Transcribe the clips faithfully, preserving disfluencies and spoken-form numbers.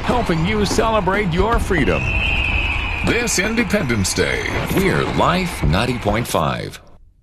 helping you celebrate your freedom. This Independence Day, we're Life ninety point five.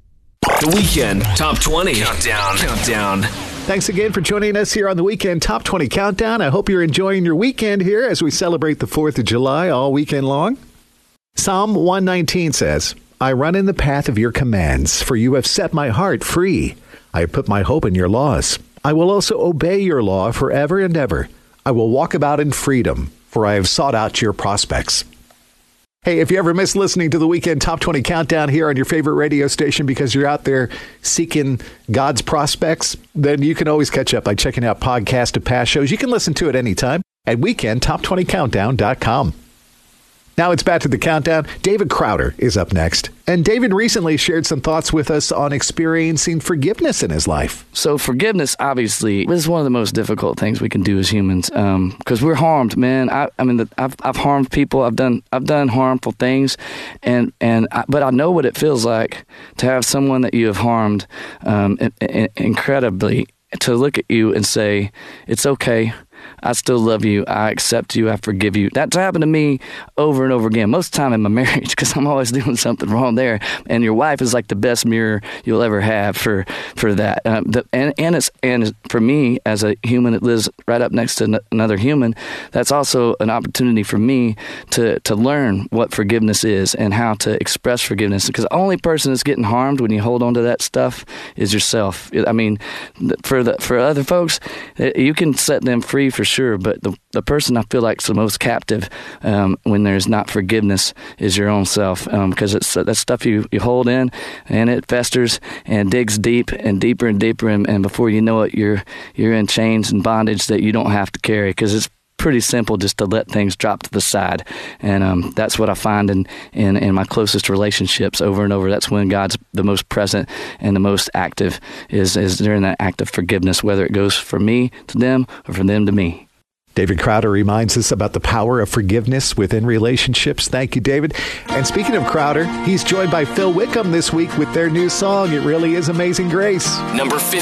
The Weekend Top twenty Countdown. Countdown. Thanks again for joining us here on the Weekend Top twenty Countdown. I hope you're enjoying your weekend here as we celebrate the fourth of July all weekend long. Psalm one nineteen says, I run in the path of your commands, for you have set my heart free. I have put my hope in your laws. I will also obey your law forever and ever. I will walk about in freedom, for I have sought out your prospects. Hey, if you ever miss listening to the Weekend Top twenty Countdown here on your favorite radio station because you're out there seeking God's prospects, then you can always catch up by checking out podcasts of past shows. You can listen to it anytime at weekend top twenty countdown dot com. Now it's back to the countdown. David Crowder is up next. And David recently shared some thoughts with us on experiencing forgiveness in his life. So forgiveness, obviously, is one of the most difficult things we can do as humans, because um, we're harmed, man. I, I mean, the, I've I've harmed people. I've done I've done harmful things, and and I, but I know what it feels like to have someone that you have harmed um, in, in, incredibly to look at you and say, "It's okay. I still love you. I accept you. I forgive you." That's happened to me over and over again, most of the time in my marriage, because I'm always doing something wrong there. And your wife is like the best mirror you'll ever have for for that. Um, the, and and it's and for me as a human that lives right up next to n- another human, that's also an opportunity for me to to learn what forgiveness is and how to express forgiveness. Because the only person that's getting harmed when you hold on to that stuff is yourself. I mean, for the for other folks, you can set them free for sure, but the the person I feel like is the most captive um, when there's not forgiveness is your own self, because um, it's uh, that stuff you, you hold in, and it festers and digs deep and deeper and deeper, and, and before you know it, you're you're in chains and bondage that you don't have to carry, because it's pretty simple just to let things drop to the side. And um, that's what I find in, in, in my closest relationships over and over. That's when God's the most present and the most active is, is during that act of forgiveness, whether it goes from me to them or from them to me. David Crowder reminds us about the power of forgiveness within relationships. Thank you, David. And speaking of Crowder, he's joined by Phil Wickham this week with their new song, It Really Is Amazing Grace. Number fifteen.